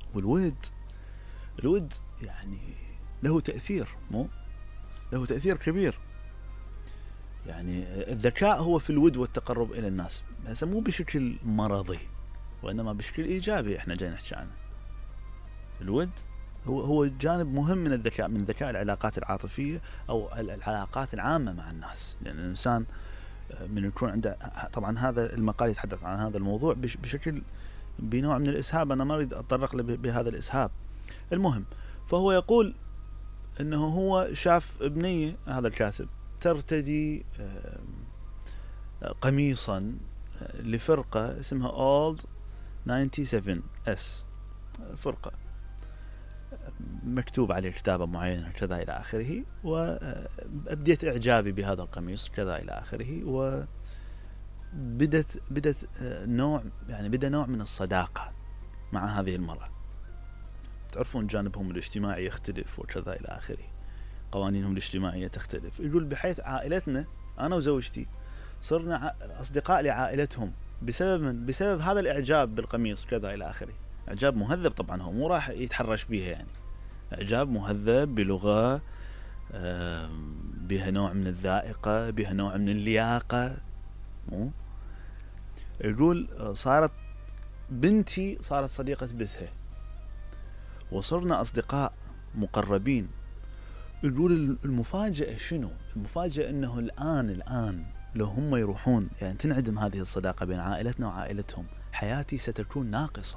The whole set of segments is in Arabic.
الود يعني له تأثير، له تأثير كبير. يعني الذكاء هو في الود والتقرب إلى الناس، بس مو بشكل مرضي وإنما بشكل إيجابي. إحنا جاي نحكي عنه. الود هو جانب مهم من الذكاء، من ذكاء العلاقات العاطفية أو العلاقات العامة مع الناس. لأن الإنسان من يكون عنده، طبعا هذا المقال يتحدث عن هذا الموضوع بشكل بنوع من الإسهاب، أنا ما أريد أتطرق بهذا الإسهاب. المهم، فهو يقول أنه هو شاف ابنية، هذا الكاتب، ترتدي قميصا لفرقة اسمها Old 97S، فرقة مكتوب عليه كتابة معينة كذا إلى آخره، وأبديت إعجابي بهذا القميص كذا إلى آخره، بدت نوع، يعني بدأ نوع من الصداقة مع هذه المرأة. تعرفون جانبهم الاجتماعي يختلف وكذا إلى آخره، قوانينهم الاجتماعية تختلف. يقول بحيث عائلتنا أنا وزوجتي صرنا أصدقاء لعائلتهم بسبب هذا الإعجاب بالقميص كذا إلى آخره. إعجاب مهذب طبعا، هو مو راح يتحرش بيها، يعني إعجاب مهذب بلغة بها نوع من الذائقة، بها نوع من اللياقة. يقول صارت بنتي صارت صديقة بثها وصرنا أصدقاء مقربين. يقول المفاجأة شنو؟ المفاجأة أنه الآن لو هم يروحون، يعني تنعدم هذه الصداقة بين عائلتنا وعائلتهم، حياتي ستكون ناقصة.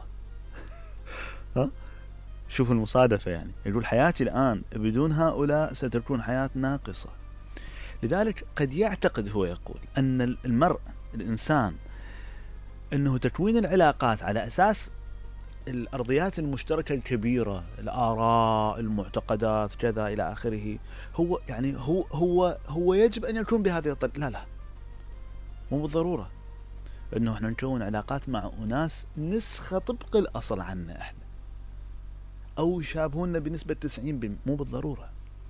شوف المصادفة، يعني يقول حياتي الآن بدون هؤلاء ستكون حياة ناقصة. لذلك قد يعتقد، هو يقول، أن المرء، الإنسان، أنه تكوين العلاقات على أساس الأرضيات المشتركة الكبيرة، الآراء، المعتقدات كذا إلى آخره، هو يعني هو يجب أن يكون بهذه الطريقة. لا، مو بالضرورة أنه احنا نكون علاقات مع أناس نسخة طبق الأصل عنا احنا، أو يشابهوننا بنسبة 90%، مو بالضرورة.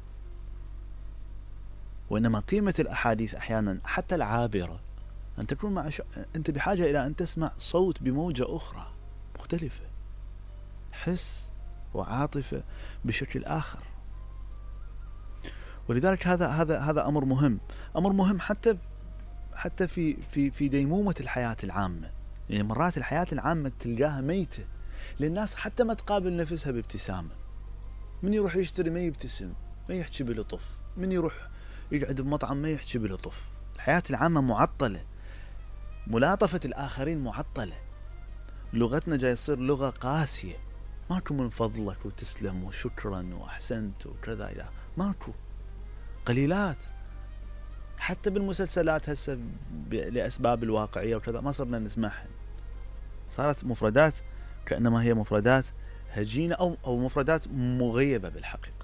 وإنما قيمة الأحاديث أحيانا حتى العابرة أن تكون مع أنت بحاجة إلى أن تسمع صوت بموجة أخرى مختلفة، حس وعاطفة بشكل آخر. ولذلك هذا أمر مهم حتى في ديمومة الحياة العامة. يعني مرات الحياة العامة تلقاها ميتة، للناس حتى ما تقابل نفسها بابتسامة. من يروح يشتري ما يبتسم، ما يحكي بلطف. من يروح يقعد بمطعم ما يحكي بلطف. الحياة العامة معطلة، ملاطفة الآخرين معطلة. لغتنا جاي يصير لغة قاسية، ماكو من فضلك وتسلم وشكرا وأحسنت وكذا، إلى ماكو، قليلات. حتى بالمسلسلات هسه لأسباب الواقعية وكذا ما صرنا نسمعها، صارت مفردات كأنما هي مفردات هجينة أو مفردات مغيبة بالحقيقة.